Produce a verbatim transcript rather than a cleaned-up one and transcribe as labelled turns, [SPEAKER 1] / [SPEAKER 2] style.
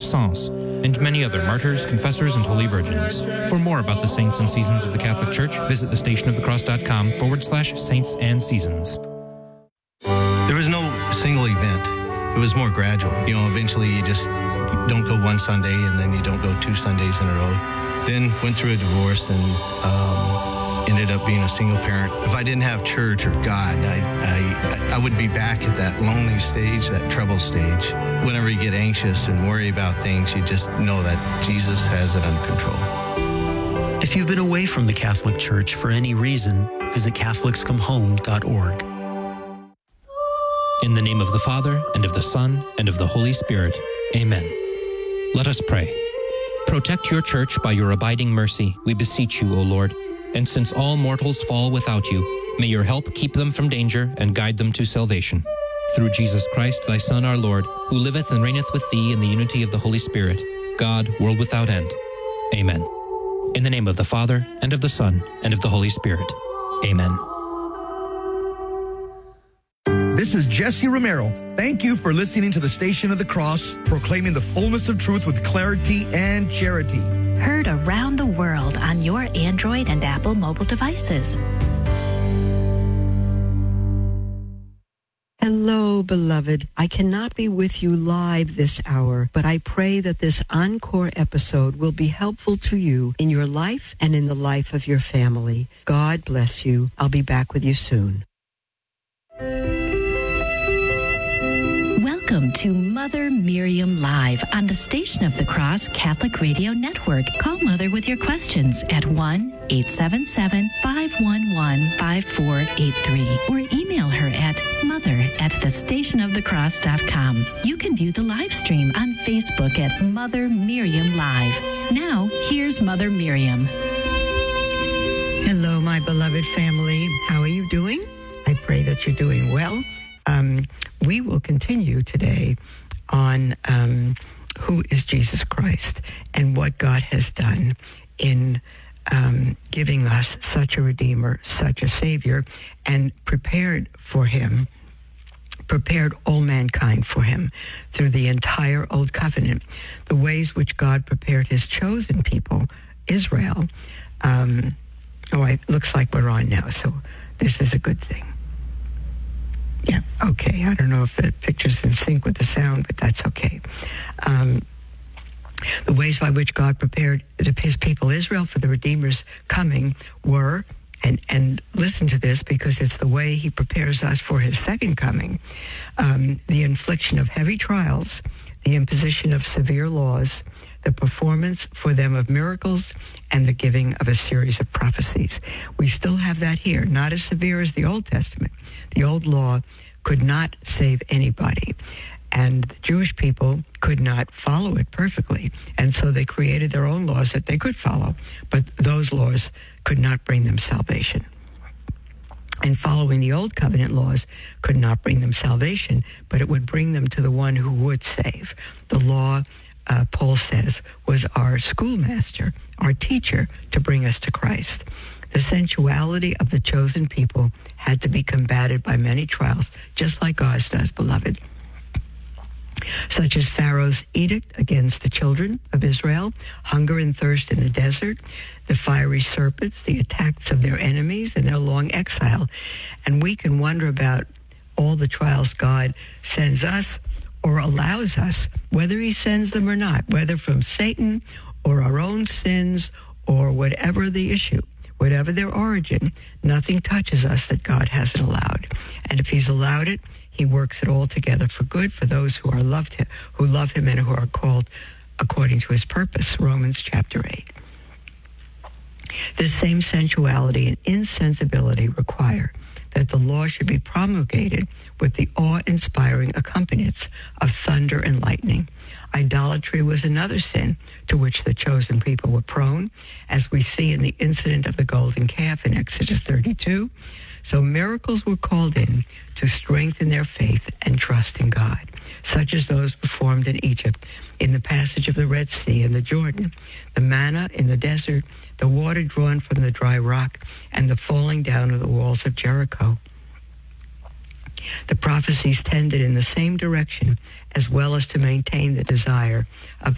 [SPEAKER 1] Saints, and many other martyrs, confessors, and holy virgins. For more about the saints and seasons of the Catholic Church, visit thestationofthecross.com forward slash saints and seasons.
[SPEAKER 2] There was no single event. It was more gradual. You know, eventually you just don't go one Sunday and then you don't go two Sundays in a row. Then went through a divorce and um, ended up being a single parent. If I didn't have church or God, I, I, I would be back at that lonely stage, that trouble stage. Whenever you get anxious and worry about things, you just know that Jesus has it under control.
[SPEAKER 3] If you've been away from the Catholic Church for any reason, visit Catholics Come Home dot org.
[SPEAKER 1] In the name of the Father, and of the Son, and of the Holy Spirit. Amen. Let us pray. Protect your church by your abiding mercy, we beseech you, O Lord. And since all mortals fall without you, may your help keep them from danger and guide them to salvation. Through Jesus Christ, thy Son, our Lord, who liveth and reigneth with thee in the unity of the Holy Spirit, God, world without end. Amen. In the name of the Father, and of the Son, and of the Holy Spirit. Amen.
[SPEAKER 4] This is Jesse Romero. Thank you for listening to the Station of the Cross, proclaiming the fullness of truth with clarity and charity.
[SPEAKER 5] Heard around the world on your Android and Apple mobile devices.
[SPEAKER 6] Hello, beloved. I cannot be with you live this hour, but I pray that this encore episode will be helpful to you in your life and in the life of your family. God bless you. I'll be back with you soon.
[SPEAKER 5] Welcome to Mother Miriam Live on the Station of the Cross Catholic Radio Network. Call Mother with your questions at one eight seven seven, five one one, five four eight three or email her at mother at the station of the cross dot com. You can view the live stream on Facebook at Mother Miriam Live. Now, here's Mother Miriam.
[SPEAKER 6] Hello, my beloved family. How are you doing? I pray that you're doing well. Um, we will continue today on um, who is Jesus Christ and what God has done in um, giving us such a Redeemer, such a Savior, and prepared for him, prepared all mankind for him through the entire Old Covenant, the ways which God prepared his chosen people, Israel. Um, oh, it looks like we're on now, so this is a good thing. Yeah, okay. I don't know if the picture's in sync with the sound, but that's okay. Um, the ways by which God prepared his people Israel for the Redeemer's coming were, and, and listen to this because it's the way he prepares us for his second coming, um, the infliction of heavy trials, the imposition of severe laws, the performance for them of miracles, and the giving of a series of prophecies. We still have that here, not as severe as the Old Testament. The old law could not save anybody, and the Jewish people could not follow it perfectly, and so they created their own laws that they could follow, but those laws could not bring them salvation. And following the Old Covenant laws could not bring them salvation, but it would bring them to the one who would save. The law, Uh, Paul says, was our schoolmaster, our teacher, to bring us to Christ. The sensuality of the chosen people had to be combated by many trials, just like ours does, beloved, such as Pharaoh's edict against the children of Israel, hunger and thirst in the desert, the fiery serpents, the attacks of their enemies, and their long exile. And we can wonder about all the trials God sends us or allows us, whether he sends them or not, whether from Satan or our own sins or whatever the issue, whatever their origin, nothing touches us that God hasn't allowed. And if he's allowed it, he works it all together for good for those who are loved him, who love him and who are called according to his purpose, Romans chapter eight. This same sensuality and insensibility require that the law should be promulgated with the awe-inspiring accompaniments of thunder and lightning. Idolatry was another sin to which the chosen people were prone, as we see in the incident of the golden calf in Exodus thirty-two. So miracles were called in to strengthen their faith and trust in God, such as those performed in Egypt, in the passage of the Red Sea and the Jordan, the manna in the desert, the water drawn from the dry rock, and the falling down of the walls of Jericho. The prophecies tended in the same direction, as well as to maintain the desire of